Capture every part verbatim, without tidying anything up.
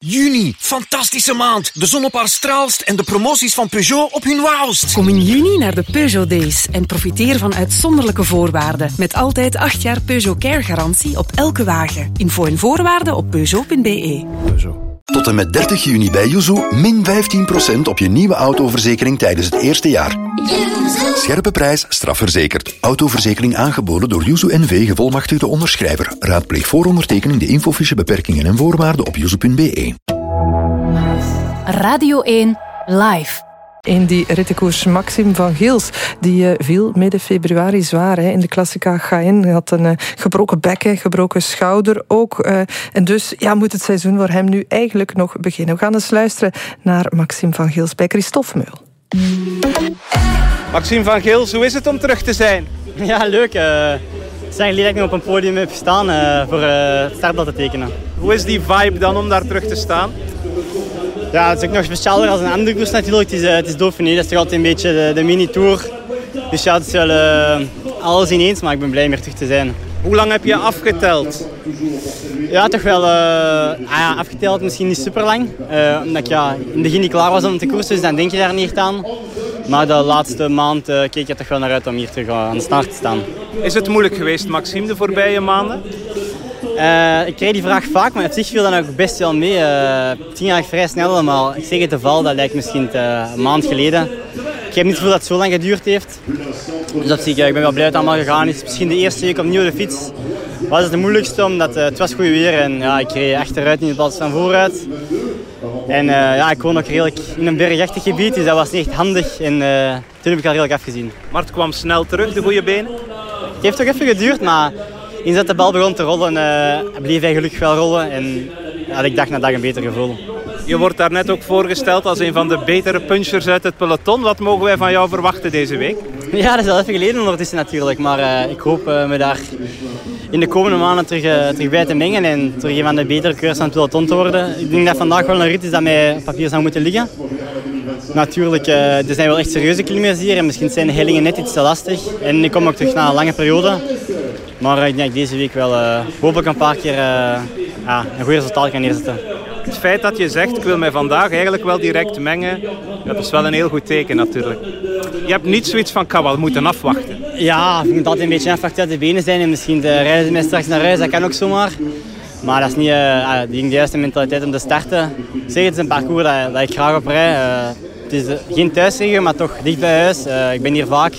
Juni, fantastische maand. De zon op haar straalst en de promoties van Peugeot op hun wauwst. Kom in juni naar de Peugeot Days en profiteer van uitzonderlijke voorwaarden. Met altijd acht jaar Peugeot Care garantie op elke wagen. Info en voorwaarden op peugeot punt b e. Peugeot. Tot en met dertig juni bij Yuzu min vijftien procent op je nieuwe autoverzekering tijdens het eerste jaar. Scherpe prijs, strafverzekerd. Autoverzekering aangeboden door Yuzu N V, gevolmachtigde onderschrijver. Raadpleeg voor ondertekening de infofiche, beperkingen en voorwaarden op yuzu punt b e. Radio één Live. In die rittenkoers Maxime van Geels, die uh, viel midden februari zwaar hè, in de Klassica Jaén. Hij had een uh, gebroken bekken, gebroken schouder ook. Uh, en dus ja, moet het seizoen voor hem nu eigenlijk nog beginnen. We gaan eens luisteren naar Maxime van Geels bij Christophe Meul. Maxime van Geels, hoe is het om terug te zijn? Ja, leuk. Uh, het is geleden dat ik nog op een podium heb gestaan uh, voor uh, het startblad te tekenen. Hoe is die vibe dan om daar terug te staan? Ja, het is ook nog specialer als een andere koers natuurlijk. Het is, uh, het is Dauphiné, dat is toch altijd een beetje de, de mini-tour. Dus ja, het is wel uh, alles ineens, maar ik ben blij om weer terug te zijn. Hoe lang heb je afgeteld? Ja, toch wel uh, ah ja, afgeteld, misschien niet super lang. Uh, omdat ik ja, in het begin niet klaar was om te koersen, dus dan denk je daar niet echt aan. Maar de laatste maand uh, keek je toch wel naar uit om hier terug aan de start te staan. Is het moeilijk geweest, Maxime, de voorbije maanden? Uh, ik kreeg die vraag vaak, maar op zich viel dat ook best wel mee. Uh, het ging eigenlijk vrij snel allemaal. Ik zeg het, de val, dat lijkt misschien te, een maand geleden. Ik heb niet het gevoel dat het zo lang geduurd heeft. Dus dat zie ik, ik ben wel blij dat het allemaal gegaan is. Misschien de eerste week opnieuw de fiets was het de moeilijkste, omdat uh, het was goed weer. En ja, ik reed achteruit in plaats van vooruit. En uh, ja, ik woon ook redelijk in een bergachtig gebied, dus dat was niet echt handig. En uh, toen heb ik al redelijk afgezien. Maar het kwam snel terug, de goede benen? Het heeft toch even geduurd, maar eens dat de bal begon te rollen, uh, bleef hij gelukkig wel rollen. En had ik dag na dag een beter gevoel. Je wordt daar net ook voorgesteld als een van de betere punchers uit het peloton. Wat mogen wij van jou verwachten deze week? Ja, dat is al even geleden ondertussen natuurlijk. Maar uh, ik hoop uh, me daar in de komende maanden terug, uh, terug bij te mengen. En terug een van de betere coureurs van het peloton te worden. Ik denk dat vandaag wel een rit is dat mij op papier zou moeten liggen. Natuurlijk, uh, er zijn wel echt serieuze klimmers hier. En misschien zijn de hellingen net iets te lastig. En ik kom ook terug na een lange periode. Maar uh, ik denk dat ik deze week wel uh, hopelijk een paar keer uh, ja, een goed resultaat kan neerzetten. Het feit dat je zegt, ik wil mij vandaag eigenlijk wel direct mengen, dat is wel een heel goed teken natuurlijk. Je hebt niet zoiets van, ik ga wel moeten afwachten. Ja, je moet altijd een beetje afwachten uit de benen zijn en misschien de rijden mij straks naar huis, dat kan ook zomaar. Maar dat is niet uh, de juiste mentaliteit om te starten. Zeg, het is een parcours dat, dat ik graag op rij. Uh, het is uh, geen thuisregio, maar toch dicht bij huis. Uh, ik ben hier vaak.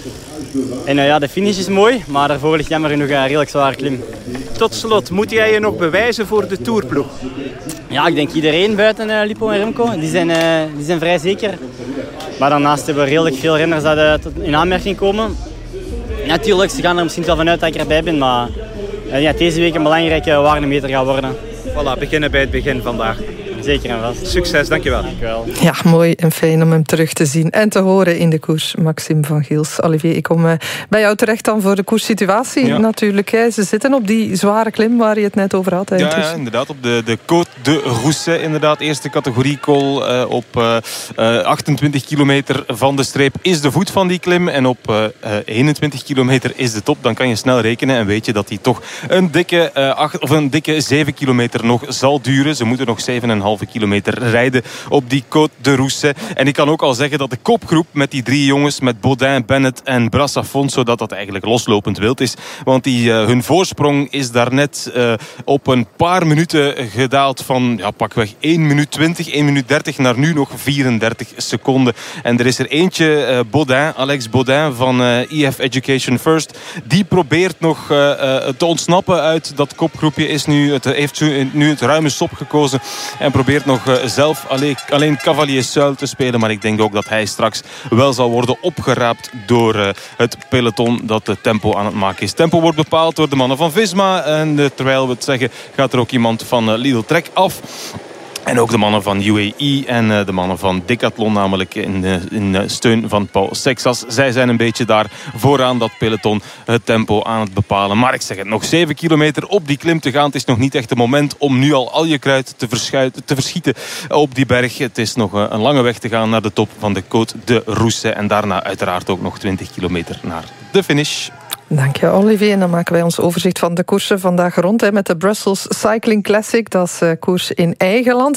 En uh, ja, de finish is mooi, maar daarvoor ligt jammer genoeg een redelijk zware klim. Tot slot, moet jij je nog bewijzen voor de Tourploeg? Ja, ik denk iedereen buiten uh, Lippo en Remco. Die zijn, uh, die zijn vrij zeker. Maar daarnaast hebben we redelijk veel renners dat uh, tot in aanmerking komen. Natuurlijk, ze gaan er misschien wel vanuit dat ik erbij ben, maar uh, ja, deze week een belangrijke waarnemeter gaat worden. Voilà, beginnen bij het begin vandaag. Zeker en vast. Succes, dankjewel. Dankjewel. Ja, mooi en fijn om hem terug te zien en te horen in de koers. Maxime van Geels. Olivier, ik kom uh, bij jou terecht dan voor de koerssituatie ja. natuurlijk. Hè. Ze zitten op die zware klim waar je het net over had. Hè, ja, ja, inderdaad. Op de, de Côte de Rousset, inderdaad. Eerste categorie col uh, op uh, uh, achtentwintig kilometer van de streep is de voet van die klim. En op uh, eenentwintig kilometer is de top. Dan kan je snel rekenen en weet je dat die toch een dikke, uh, acht, of een dikke zeven kilometer nog zal duren. Ze moeten nog zeven komma vijf kilometer rijden op die Côte de Rousset. En ik kan ook al zeggen dat de kopgroep met die drie jongens, met Baudin, Bennett en Bras Afonso, dat dat eigenlijk loslopend wild is. Want die, uh, hun voorsprong is daarnet uh, op een paar minuten gedaald van ja, pakweg één minuut twintig, één minuut dertig naar nu nog vierendertig seconden. En er is er eentje, uh, Baudin, Alex Baudin van uh, I F Education First. Die probeert nog uh, uh, te ontsnappen uit dat kopgroepje. Is nu het, heeft nu het ruime sop gekozen en probeert nog uh, zelf alleen, alleen Cavalier Seul te spelen. Maar ik denk ook dat hij straks wel zal worden opgeraapt door uh, het peloton dat de tempo aan het maken is. Tempo wordt bepaald door de mannen van Visma. En uh, terwijl we het zeggen, gaat er ook iemand van uh, Lidl Trek af. En ook de mannen van U A E en uh, de mannen van Decathlon, namelijk in, uh, in uh, steun van Paul Sexas. Zij zijn een beetje daar vooraan dat peloton het tempo aan het bepalen. Maar ik zeg het, nog zeven kilometer op die klim te gaan. Het is nog niet echt het moment om nu al al je kruid te, te verschieten op die berg. Het is nog uh, een lange weg te gaan naar de top van de Côte de Rousset. En daarna uiteraard ook nog twintig kilometer naar de finish. Dank je, Olivier. En dan maken wij ons overzicht van de koersen vandaag rond hè, met de Brussels Cycling Classic. Dat is uh, koers in eigen land.